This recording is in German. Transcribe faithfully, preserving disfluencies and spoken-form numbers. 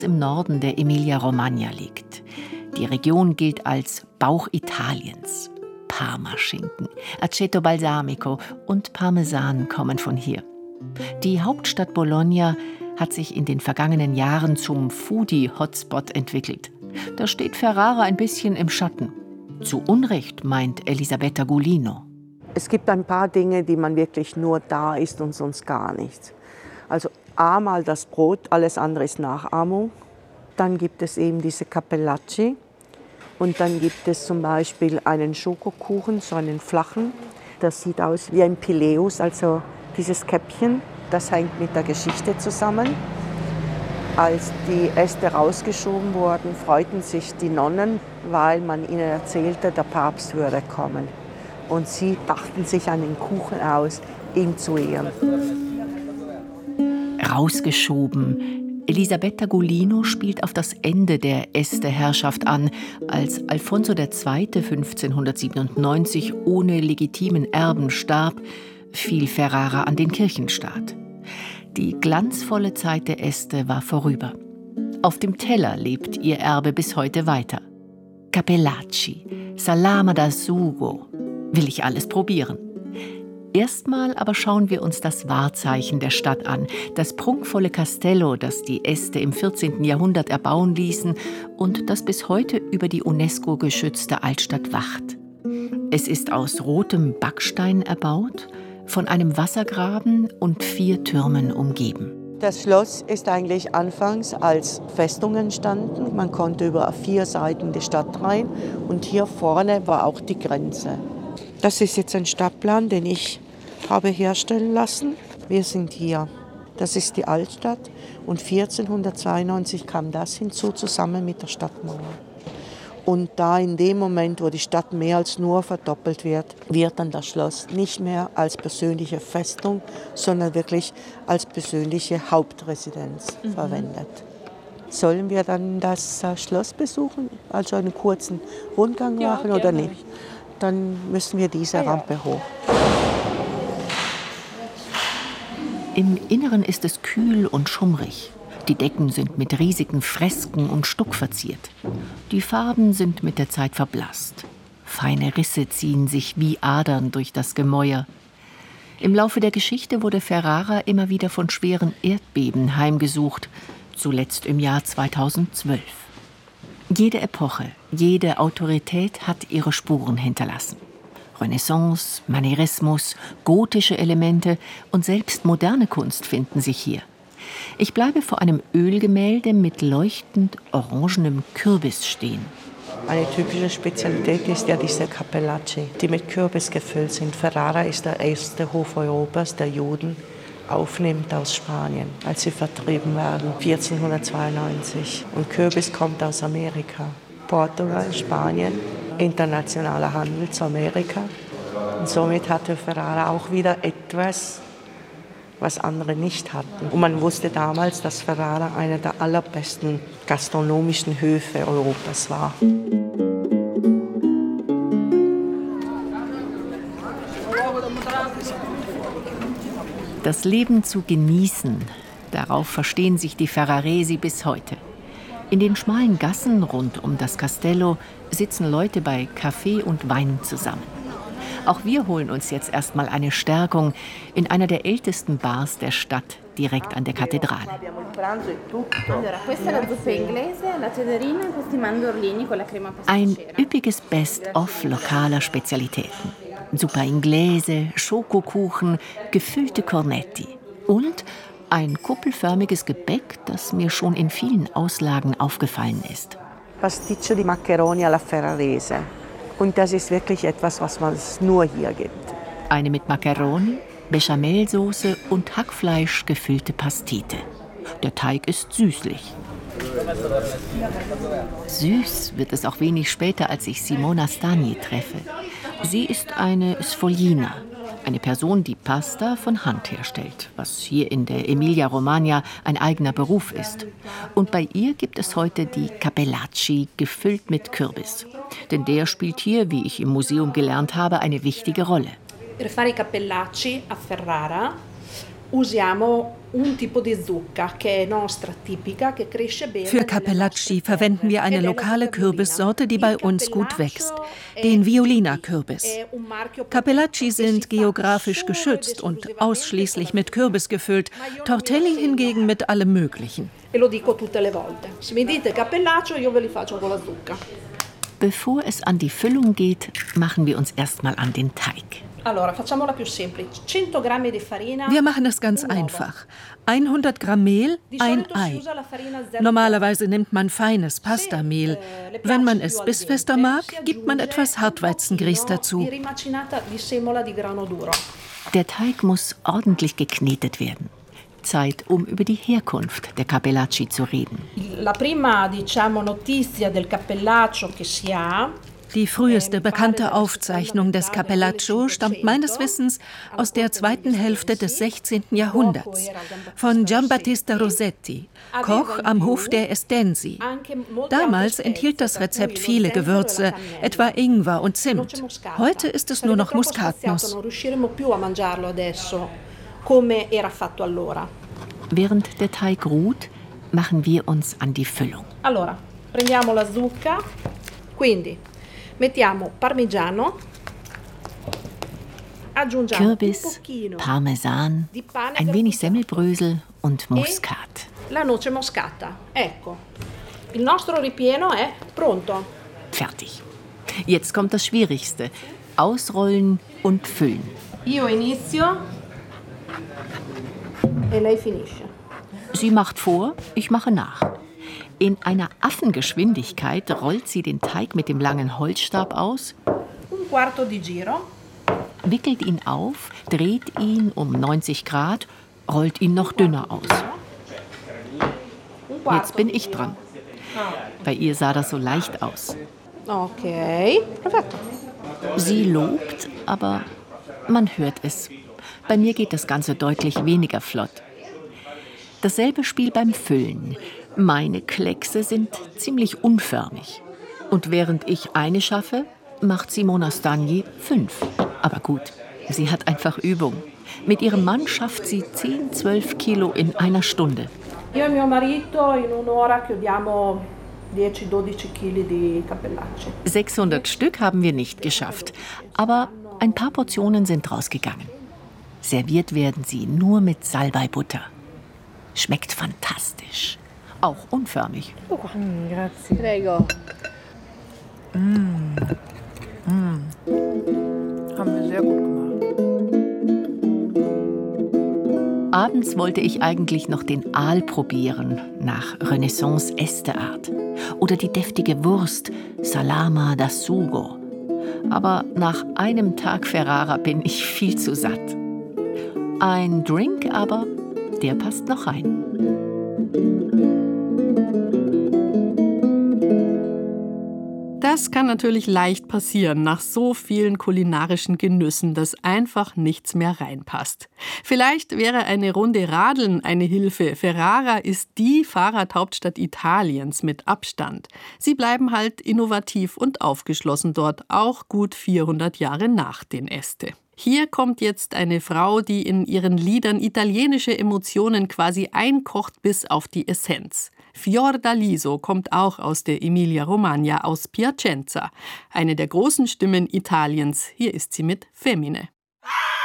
im Norden der Emilia-Romagna liegt. Die Region gilt als Bauch Italiens. Parmaschinken, Aceto Balsamico und Parmesan kommen von hier. Die Hauptstadt Bologna hat sich in den vergangenen Jahren zum Foodie-Hotspot entwickelt. Da steht Ferrara ein bisschen im Schatten. Zu Unrecht, meint Elisabetta Gulino. Es gibt ein paar Dinge, die man wirklich nur da isst und sonst gar nichts. Also einmal das Brot, alles andere ist Nachahmung. Dann gibt es eben diese Cappellacci. Und dann gibt es zum Beispiel einen Schokokuchen, so einen flachen. Das sieht aus wie ein Pileus, also dieses Käppchen. Das hängt mit der Geschichte zusammen. Als die Äste rausgeschoben wurden, freuten sich die Nonnen, weil man ihnen erzählte, der Papst würde kommen. Und sie dachten sich einen Kuchen aus, ihm zu ehren. Rausgeschoben. Elisabetta Gulino spielt auf das Ende der Este-Herrschaft an, als Alfonso der Zweite. fünfzehnhundertsiebenundneunzig ohne legitimen Erben starb, fiel Ferrara an den Kirchenstaat. Die glanzvolle Zeit der Este war vorüber. Auf dem Teller lebt ihr Erbe bis heute weiter. Cappellacci, Salame da Sugo. Will ich alles probieren. Erstmal aber schauen wir uns das Wahrzeichen der Stadt an, das prunkvolle Castello, das die Este im vierzehnten Jahrhundert erbauen ließen und das bis heute über die UNESCO geschützte Altstadt wacht. Es ist aus rotem Backstein erbaut, von einem Wassergraben und vier Türmen umgeben. Das Schloss ist eigentlich anfangs als Festung entstanden. Man konnte über vier Seiten die Stadt rein und hier vorne war auch die Grenze. Das ist jetzt ein Stadtplan, den ich habe herstellen lassen. Wir sind hier. Das ist die Altstadt und vierzehnhundertzweiundneunzig kam das hinzu, zusammen mit der Stadtmauer. Und da in dem Moment, wo die Stadt mehr als nur verdoppelt wird, wird dann das Schloss nicht mehr als persönliche Festung, sondern wirklich als persönliche Hauptresidenz mhm. verwendet. Sollen wir dann das Schloss besuchen, also einen kurzen Rundgang machen ja, oder nicht? Dann müssen wir diese ja, ja. Rampe hoch. Im Inneren ist es kühl und schummrig. Die Decken sind mit riesigen Fresken und Stuck verziert. Die Farben sind mit der Zeit verblasst. Feine Risse ziehen sich wie Adern durch das Gemäuer. Im Laufe der Geschichte wurde Ferrara immer wieder von schweren Erdbeben heimgesucht, zuletzt im Jahr zweitausendzwölf. Jede Epoche, jede Autorität hat ihre Spuren hinterlassen. Renaissance, Manierismus, gotische Elemente und selbst moderne Kunst finden sich hier. Ich bleibe vor einem Ölgemälde mit leuchtend orangenem Kürbis stehen. Eine typische Spezialität ist ja diese Cappellacci, die mit Kürbis gefüllt sind. Ferrara ist der erste Hof Europas, der Juden aufnimmt aus Spanien, als sie vertrieben werden, vierzehnhundertzweiundneunzig. Und Kürbis kommt aus Amerika. Portugal, Spanien, internationaler Handel zu Amerika. Und somit hatte Ferrara auch wieder etwas, was andere nicht hatten. Und man wusste damals, dass Ferrara einer der allerbesten gastronomischen Höfe Europas war. Das Leben zu genießen, darauf verstehen sich die Ferraresi bis heute. In den schmalen Gassen rund um das Castello sitzen Leute bei Kaffee und Wein zusammen. Auch wir holen uns jetzt erstmal eine Stärkung in einer der ältesten Bars der Stadt, direkt an der Kathedrale. Ein üppiges Best-of lokaler Spezialitäten. Zuppa Inglese, Schokokuchen, gefüllte Cornetti und ein kuppelförmiges Gebäck, das mir schon in vielen Auslagen aufgefallen ist. Pasticcio di Maccheroni alla Ferrarese. Und das ist wirklich etwas, was es nur hier gibt. Eine mit Macaroni, Bechamelsoße und Hackfleisch gefüllte Pastete. Der Teig ist süßlich. Süß wird es auch wenig später, als ich Simona Stagni treffe. Sie ist eine Sfoglina, eine Person, die Pasta von Hand herstellt, was hier in der Emilia-Romagna ein eigener Beruf ist. Und bei ihr gibt es heute die Cappellacci, gefüllt mit Kürbis. Denn der spielt hier, wie ich im Museum gelernt habe, eine wichtige Rolle. Per fare i cappellacci a Ferrara Für Cappellacci verwenden wir eine lokale Kürbissorte, die bei uns gut wächst, den Violina-Kürbis. Cappellacci sind geografisch geschützt und ausschließlich mit Kürbis gefüllt, Tortelli hingegen mit allem Möglichen. Bevor es an die Füllung geht, machen wir uns erstmal an den Teig. Wir machen es ganz einfach. hundert Gramm Mehl, ein Ei. Normalerweise nimmt man feines Pastamehl. Wenn man es bissfester mag, gibt man etwas Hartweizengrieß dazu. Der Teig muss ordentlich geknetet werden. Zeit, um über die Herkunft der Cappellacci zu reden. Die früheste bekannte Aufzeichnung des Cappellaccio stammt meines Wissens aus der zweiten Hälfte des sechzehnten Jahrhunderts von Giambattista Rossetti, Koch am Hof der Estensi. Damals enthielt das Rezept viele Gewürze, etwa Ingwer und Zimt. Heute ist es nur noch Muskatnuss. Während der Teig ruht, machen wir uns an die Füllung. Allora, prendiamo la zucca, quindi mettiamo parmigiano, aggiungiamo Kürbis, Parmesan, ein wenig Semmelbrösel und Muskat. La noce moscata. Ecco, il nostro ripieno è pronto. Fertig. Jetzt kommt das Schwierigste: Ausrollen und füllen. Io inizio e lei finisce. Sie macht vor, ich mache nach. In einer Affengeschwindigkeit rollt sie den Teig mit dem langen Holzstab aus, Un quarto di giro. wickelt ihn auf, dreht ihn um neunzig Grad, rollt ihn noch dünner aus. Jetzt bin ich dran. Bei ihr sah das so leicht aus. Okay, perfetto. Sie lobt, aber man hört es. Bei mir geht das Ganze deutlich weniger flott. Dasselbe Spiel beim Füllen. Meine Kleckse sind ziemlich unförmig. Und während ich eine schaffe, macht Simona Stagni fünf. Aber gut, sie hat einfach Übung. Mit ihrem Mann schafft sie zehn, zwölf Kilo in einer Stunde. Io e mio marito in un'ora chiudiamo dieci dodici chili di cappellacci. sechshundert Stück haben wir nicht geschafft, aber ein paar Portionen sind rausgegangen. Serviert werden sie nur mit Salbeibutter. Schmeckt fantastisch. Auch unförmig. Mm, grazie. Prego. Mm. Mm. Haben wir sehr gut gemacht. Abends wollte ich eigentlich noch den Aal probieren, nach Renaissance-Este-Art. Oder die deftige Wurst, Salama da Sugo. Aber nach einem Tag Ferrara bin ich viel zu satt. Ein Drink aber, der passt noch rein. Das kann natürlich leicht passieren nach so vielen kulinarischen Genüssen, dass einfach nichts mehr reinpasst. Vielleicht wäre eine Runde Radeln eine Hilfe. Ferrara ist die Fahrradhauptstadt Italiens mit Abstand. Sie bleiben halt innovativ und aufgeschlossen dort, auch gut vierhundert Jahre nach den Este. Hier kommt jetzt eine Frau, die in ihren Liedern italienische Emotionen quasi einkocht bis auf die Essenz. Fiordaliso kommt auch aus der Emilia-Romagna, aus Piacenza. Eine der großen Stimmen Italiens. Hier ist sie mit Femmine.